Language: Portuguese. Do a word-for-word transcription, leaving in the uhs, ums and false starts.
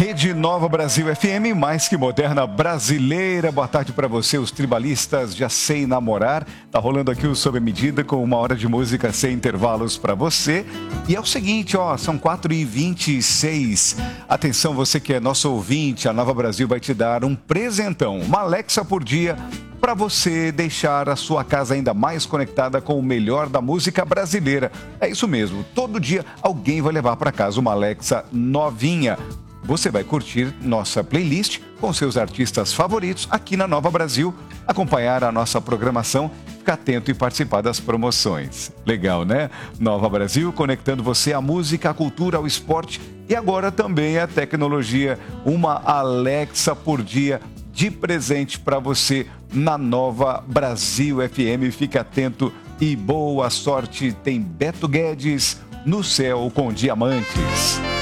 Rede Nova Brasil F M, mais que moderna, brasileira. Boa tarde para você, os tribalistas. Já sei namorar. Tá rolando aqui o Sob Medida com uma hora de música sem intervalos para você. E é o seguinte, ó, são quatro e vinte e seis. Atenção, você que é nosso ouvinte, a Nova Brasil vai te dar um presentão, uma Alexa por dia, para você deixar a sua casa ainda mais conectada com o melhor da música brasileira. É isso mesmo, todo dia alguém vai levar para casa uma Alexa novinha. Você vai curtir nossa playlist com seus artistas favoritos aqui na Nova Brasil, acompanhar a nossa programação, ficar atento e participar das promoções. Legal, né? Nova Brasil, conectando você à música, à cultura, ao esporte e agora também à tecnologia. Uma Alexa por dia de presente para você na Nova Brasil F M. Fique atento e boa sorte. Tem Beto Guedes no céu com diamantes.